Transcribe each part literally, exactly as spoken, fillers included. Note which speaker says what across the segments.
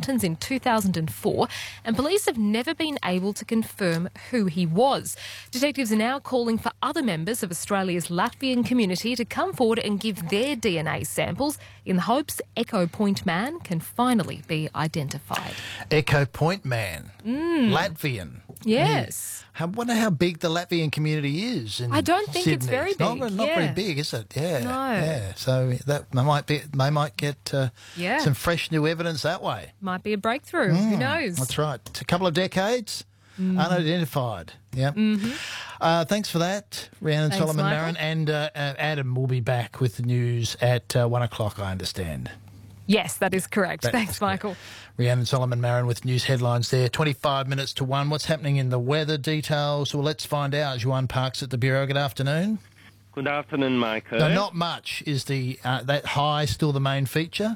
Speaker 1: mountains in two thousand four, and police have never been able to confirm who he was. Detectives are now calling for other members of Australia's Latvian community to come forward and give their D N A samples in the hopes Echo Point Man can finally be identified.
Speaker 2: Echo Point Man,
Speaker 1: mm.
Speaker 2: Latvian.
Speaker 1: Yes.
Speaker 2: I wonder how big the Latvian community is in
Speaker 1: I don't think
Speaker 2: Sydney.
Speaker 1: it's very
Speaker 2: It's
Speaker 1: big.
Speaker 2: Not, not
Speaker 1: yeah.
Speaker 2: very big, is it? Yeah.
Speaker 1: No.
Speaker 2: Yeah. So that they might be. They might get uh,
Speaker 1: yeah.
Speaker 2: some fresh new evidence that way.
Speaker 1: Might be a breakthrough.
Speaker 2: Mm,
Speaker 1: Who knows?
Speaker 2: That's right. A couple of decades, mm. unidentified. Yeah.
Speaker 1: Mm-hmm.
Speaker 2: Uh, thanks for that, Rhiannon
Speaker 1: Thanks,
Speaker 2: Solomon
Speaker 1: Michael.
Speaker 2: Marin, and uh, uh, Adam will be back with the news at uh, one o'clock. I understand.
Speaker 1: Yes, that is correct.
Speaker 2: That
Speaker 1: Thanks,
Speaker 2: is
Speaker 1: Michael.
Speaker 2: Rhiannon Solomon Marin with news headlines there. twenty-five minutes to one. What's happening in the weather details? Well, let's find out. Juan Parks at the Bureau. Good afternoon.
Speaker 3: Good afternoon, Michael.
Speaker 2: No, not much. Is the uh, that high still the main feature?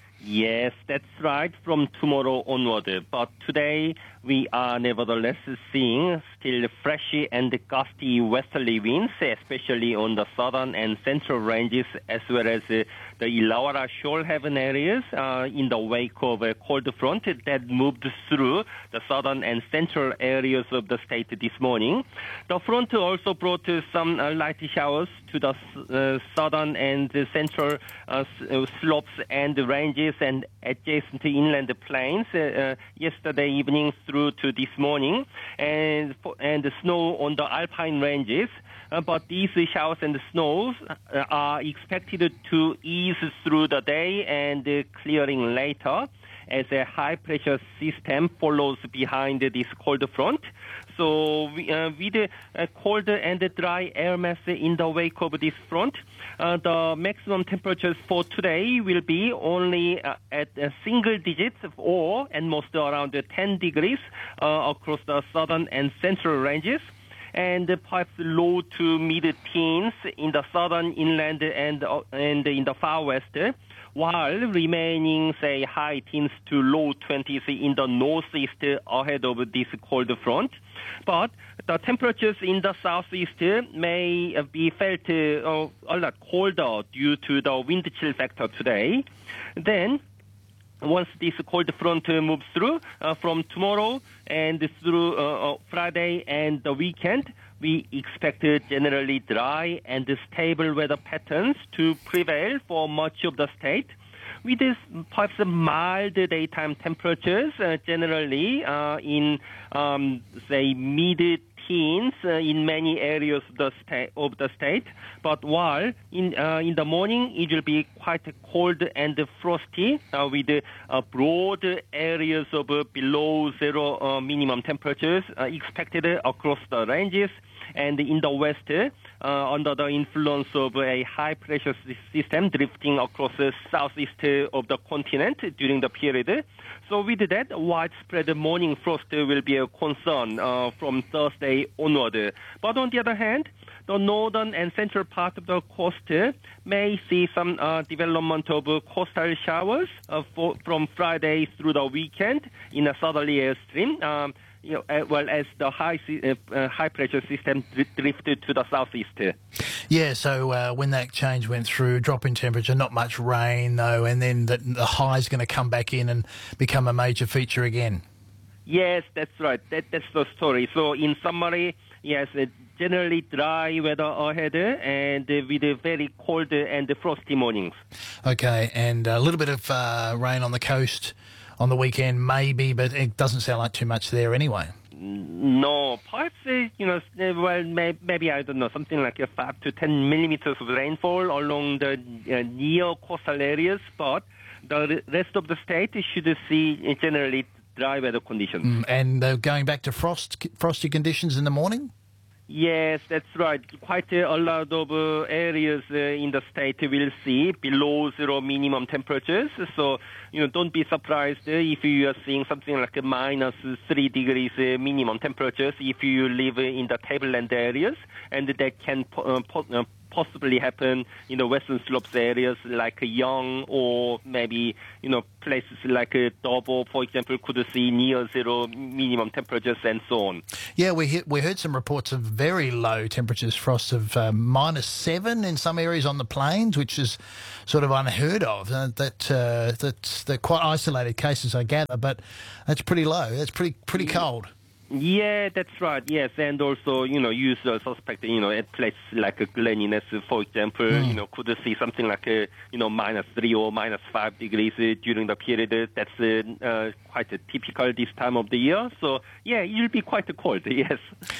Speaker 3: Yes, that's right, from tomorrow onward. But today we are nevertheless seeing still fresh and gusty westerly winds, especially on the southern and central ranges, as well as uh, the Illawarra Shoalhaven areas uh, in the wake of a cold front that moved through the southern and central areas of the state this morning. The front also brought uh, some uh, light showers to the uh, southern and uh, central uh, uh, slopes and ranges and adjacent inland plains uh, uh, yesterday evening through to this morning, and and the snow on the alpine ranges. Uh, but these showers and snows uh, are expected to ease through the day and uh, clearing later as a high-pressure system follows behind this cold front. So we, uh, with a cold and dry air mass in the wake of this front, uh, the maximum temperatures for today will be only uh, at uh, single digits or at most around ten degrees uh, across the southern and central ranges, and perhaps low to mid-teens in the southern inland and uh, and in the far west, while remaining, say, high teens to low twenties in the northeast ahead of this cold front. But the temperatures in the southeast may be felt uh, a lot colder due to the wind chill factor today. Then, once this cold front uh, moves through uh, from tomorrow and through uh, uh, Friday and the weekend, we expect uh, generally dry and stable weather patterns to prevail for much of the state, with this perhaps mild daytime temperatures uh, generally uh, in, um, say, mid-teens uh, in many areas of the, sta- of the state. But while in uh, in the morning it will be quite cold and frosty uh, with uh, broad areas of uh, below zero uh, minimum temperatures uh, expected across the ranges. And in the west, uh, under the influence of a high-pressure system drifting across the southeast of the continent during the period. So with that, widespread morning frost will be a concern uh, from Thursday onward. But on the other hand, the northern and central part of the coast may see some uh, development of coastal showers uh, for, from Friday through the weekend in a southerly airstream. Um, You know, uh, well as the high uh, uh, high pressure system dr- drifted to the southeast.
Speaker 2: Yeah, so uh, when that change went through, drop in temperature, not much rain though, and then the, the high's going to come back in and become a major feature again.
Speaker 3: Yes, that's right. That, that's the story. So in summary, yes, uh, generally dry weather ahead and uh, with a very cold and frosty mornings.
Speaker 2: Okay, and a little bit of uh, rain on the coast on the weekend, maybe, but it doesn't sound like too much there anyway.
Speaker 3: No, perhaps, uh, you know, well, may, maybe, I don't know, something like uh, five to ten millimeters of rainfall along the uh, near coastal areas, but the rest of the state should see generally dry weather conditions.
Speaker 2: Mm, and uh, going back to frost, frosty conditions in the morning?
Speaker 3: Yes, that's right. Quite a lot of uh, areas uh, in the state will see below zero minimum temperatures. So, you know, don't be surprised uh, if you are seeing something like a minus three degrees uh, minimum temperatures if you live in the tableland areas, and that can po- uh, po- uh, possibly happen in the Western Slopes areas like Young, or maybe, you know, places like uh, Dobo, for example, could see near zero minimum temperatures and so on.
Speaker 2: Yeah, we hit, we heard some reports of very low temperatures, frosts of uh, minus seven in some areas on the plains, which is sort of unheard of. Uh, that uh, that's they're quite isolated cases, I gather, but that's pretty low. That's pretty pretty cold.
Speaker 3: Yeah, that's right. Yes, and also, you know, usual suspect, you know, at places like Gleniness, for example, mm. you know, could see something like, a, you know, minus three or minus five degrees uh, during the period. That's uh, uh, quite uh, typical this time of the year. So, yeah, it'll be quite cold, yes.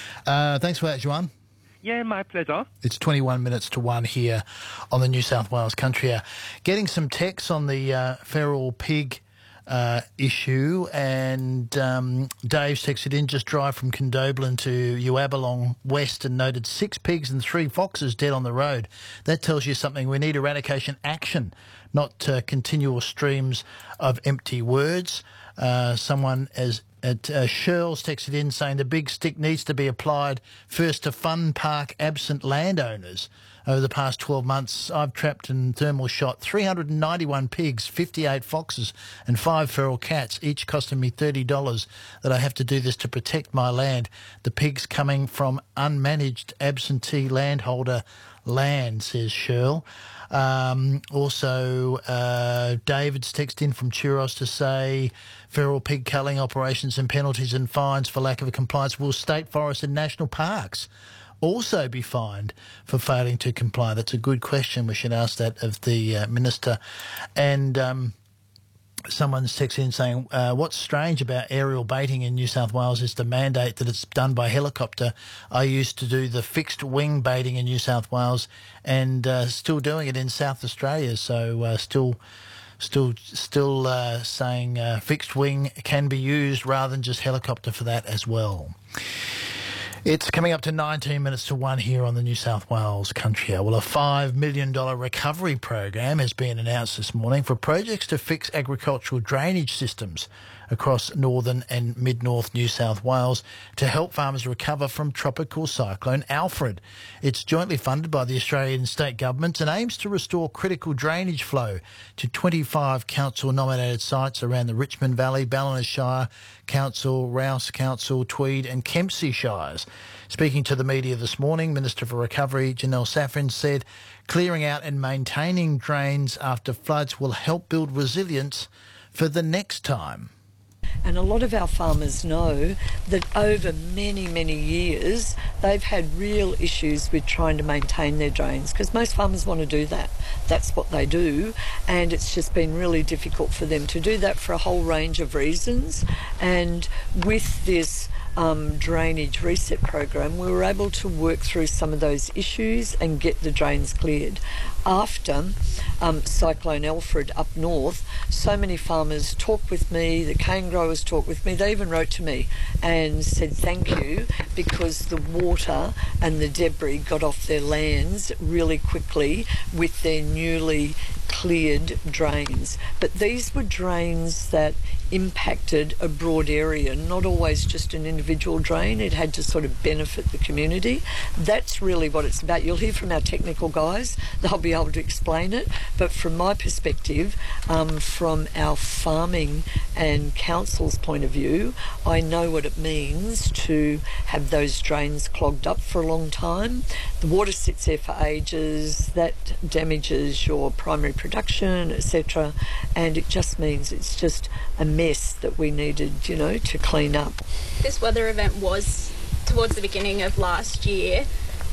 Speaker 2: Uh, thanks for that, Juan.
Speaker 3: Yeah, my pleasure.
Speaker 2: It's twenty-one minutes to one here on the New South Wales Country Hour. Getting some texts on the uh, feral pig Uh, issue, and um, Dave's texted in, just drive from Condobolin to Uabalong West and noted six pigs and three foxes dead on the road. That tells you something. We need eradication action, not uh, continual streams of empty words. Uh, someone as at uh, Shirl's texted in saying the big stick needs to be applied first to fun park absent landowners. Over the past twelve months, I've trapped and thermal shot three hundred ninety-one pigs, fifty-eight foxes and five feral cats, each costing me thirty dollars, that I have to do this to protect my land. The pigs coming from unmanaged absentee landholder land, says Shirl. Um, also, uh, David's texted in from Churros to say feral pig culling operations and penalties and fines for lack of compliance. Will state forests and national parks also be fined for failing to comply? That's a good question. We should ask that of the uh, Minister. And um, someone's texted in saying, uh, what's strange about aerial baiting in New South Wales is the mandate that it's done by helicopter. I used to do the fixed wing baiting in New South Wales and uh, still doing it in South Australia. So uh, still... Still, still uh, saying uh, fixed wing can be used rather than just helicopter for that as well. It's coming up to nineteen minutes to one here on the New South Wales Country Hour. Well, a five million dollars recovery program has been announced this morning for projects to fix agricultural drainage systems across northern and mid-north New South Wales to help farmers recover from tropical cyclone Alfred. It's jointly funded by the Australian state governments and aims to restore critical drainage flow to twenty-five council-nominated sites around the Richmond Valley, Ballina Shire Council, Rouse Council, Tweed and Kempsey Shires. Speaking to the media this morning, Minister for Recovery Janelle Saffron said clearing out and maintaining drains after floods will help build resilience for the next time.
Speaker 4: And a lot of our farmers know that over many, many years, they've had real issues with trying to maintain their drains, because most farmers want to do that. That's what they do. And it's just been really difficult for them to do that for a whole range of reasons. And with this Um, drainage reset program, we were able to work through some of those issues and get the drains cleared. After um, Cyclone Alfred up north, so many farmers talked with me, the cane growers talked with me, they even wrote to me and said thank you, because the water and the debris got off their lands really quickly with their newly cleared drains. But these were drains that impacted a broad area, not always just an individual drain. It had to sort of benefit the community. That's really what it's about. You'll hear from our technical guys, they'll be able to explain it, but from my perspective, um, from our farming and council's point of view, I know what it means to have those drains clogged up for a long time. The water sits there for ages, that damages your primary production, et cetera, and it just means it's just a mess that we needed, you know, to clean up.
Speaker 5: This weather event was towards the beginning of last year.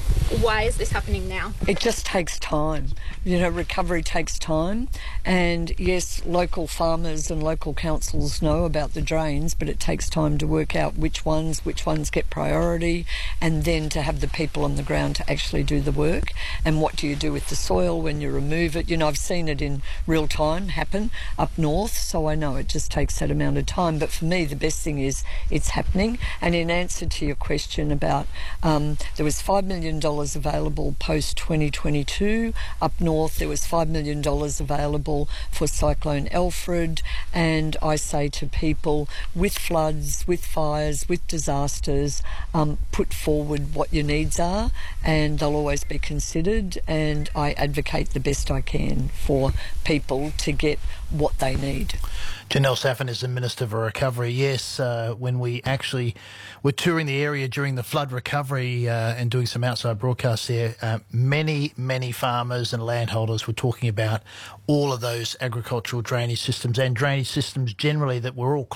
Speaker 5: Why is this happening now? It
Speaker 4: just takes time. You know, recovery takes time. And yes, local farmers and local councils know about the drains, but it takes time to work out which ones, which ones get priority, and then to have the people on the ground to actually do the work. And what do you do with the soil when you remove it? You know, I've seen it in real time happen up north, so I know it just takes that amount of time. But for me, the best thing is it's happening. And in answer to your question about, um, there was five million dollars dollars available post twenty twenty-two. Up north, there was five million dollars available for Cyclone Alfred. And I say to people, with floods, with fires, with disasters, um, put forward what your needs are, and they'll always be considered. And I advocate the best I can for people to get what they need.
Speaker 2: Janelle Saffin is the Minister for Recovery. Yes, uh, when we actually were touring the area during the flood recovery uh, and doing some outside broadcasts there, uh, many, many farmers and landholders were talking about all of those agricultural drainage systems and drainage systems generally that were all clogged